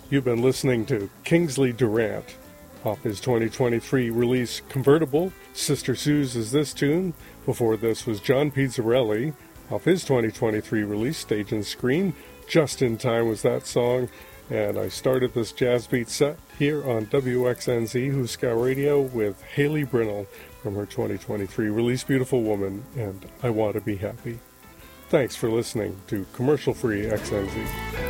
You've been listening to Kingsley Durant off his 2023 release Convertible. Sister Sue's is this tune. Before this was John Pizzarelli off his 2023 release Stage and Screen. Just in Time was that song. And I started this jazz beat set here on WXNZ Huska Radio with Haley Brinnell from her 2023 release Beautiful Woman and I Want to Be Happy. Thanks for listening to Commercial Free XNZ.